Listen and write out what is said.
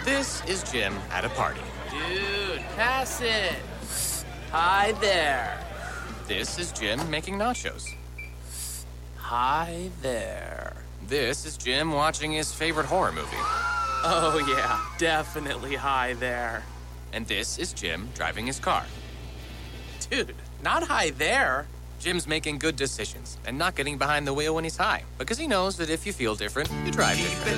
This is Jim at a party. Dude, pass it. Hi there. This is Jim making nachos. Hi there. This is Jim watching his favorite horror movie. Oh, yeah, definitely hi there. And this is Jim driving his car. Dude, not hi there. Jim's making good decisions and not getting behind the wheel when he's high, because he knows that if you feel different, you drive different.